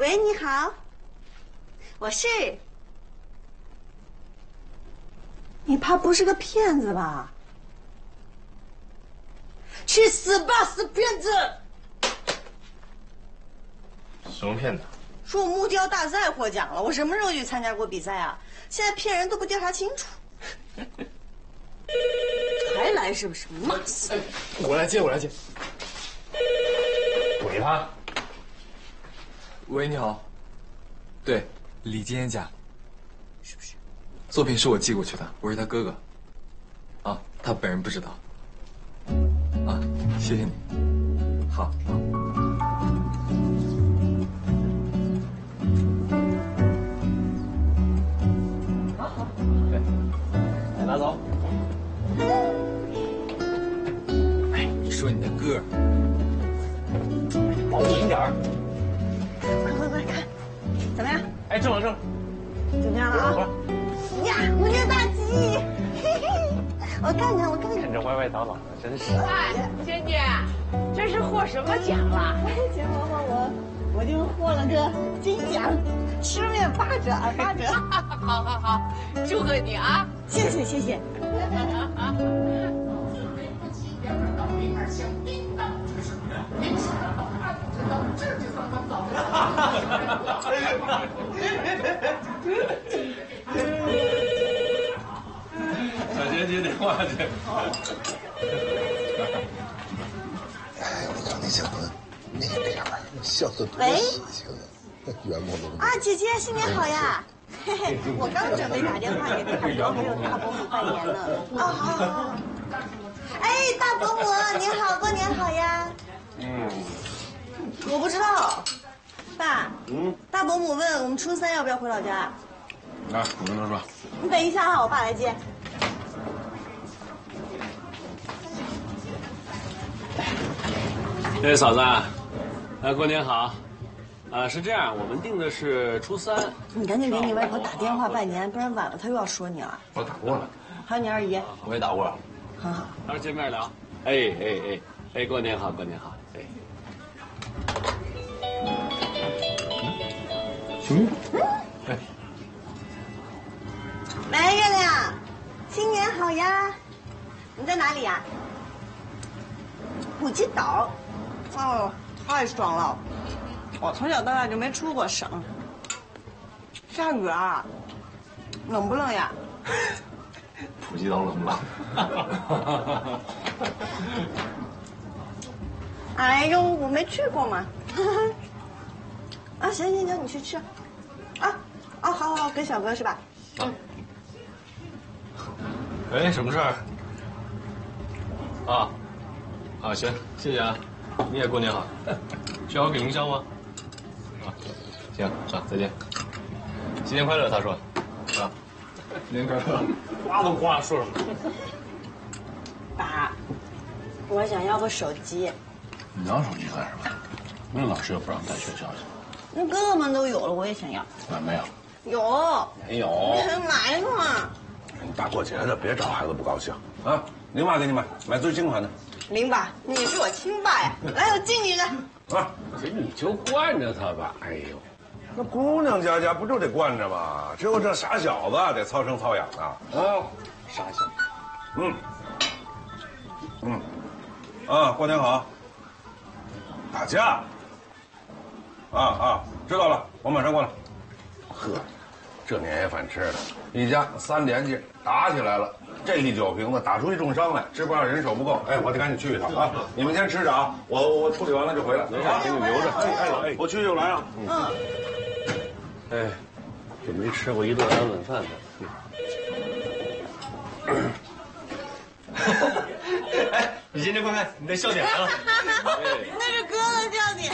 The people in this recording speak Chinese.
喂，你好，我是。你怕不是个骗子吧？去死吧，死骗子！ 什么骗子？ 说我木雕大赛获奖了，我什么时候去参加过比赛啊？现在骗人都不调查清楚。还来是不是？骂死你！ 我来接。怼他。 喂，你好。对，李金家。是不是？作品是我寄过去的，我是他哥哥。啊，他本人不知道。啊，谢谢你。好。 好。对，来拿走。 哎，你说你的歌， 保稳点儿。 快看，怎么样？ 哎，正了。 就这样了啊！呀，我这大吉！嘿嘿，我看看。 看这歪歪倒倒的，真是。 哎，姐姐，这是获什么奖了？ 钱嬷嬷，我就获了个金奖，吃面8折，8折。 好，祝贺你啊！ 谢谢。 小姐接电话去。 哎，你看那小子那脸儿，笑得多喜庆啊！圆朦胧的。 啊，姐姐新年好呀！嘿嘿，我刚准备打电话给大伯还有大伯母拜年呢。哦，好。哎，大伯母您好，过年好呀！我不知道，爸。大伯母问我们初3要不要回老家。 啊，你跟他说。 你等一下啊，我爸来接。 哎，嫂子，过年好。是这样，我们定的是初3。 你赶紧给你外婆打电话拜年，不然晚了她又要说你了。 我打过了。 还有你二姨。 我也打过了。 好。 到时候见面聊。哎，过年好。哎。 行。哎。 喂，月亮，新年好呀！你在哪里呀？普吉岛。哦，太爽了！我从小到大就没出过省。下雨啊？冷不冷呀？ 普吉岛冷不冷？ 哎呦，我没去过嘛。啊，行，你去吃。好，跟小哥是吧？ 哎，什么事儿？行，谢谢啊，你也过年好。需要给营销吗？行，再见。新年快乐，他说。新年快乐，呱都呱说什么？ 爸，我想要个手机。 你要手机干什么？那老师又不让带学校去。 那哥哥们都有了，我也想要。 没有。 有。 没有。 买嘛。 你大过节的，别找孩子不高兴啊！您妈给你买最新款的。 林爸，你是我亲爸呀！来，我敬你一个。 啊， 你就惯着他吧。哎呦， 那姑娘家不就得惯着吗？只有这傻小子得操生操养的啊！ 傻小子。 过年好。打架。知道了，我马上过来。呵，这年夜饭吃的，一家3连击打起来了。这一酒瓶子打出一重伤来，知不知道人手不够？哎，我得赶紧去一趟啊！你们先吃着啊，我处理完了就回来。 没事，给你留着。 哎，我去就来啊。 哎，就没吃过一顿安稳饭呢。哎，你今天快，你的笑点啊！ 那是哥哥叫你。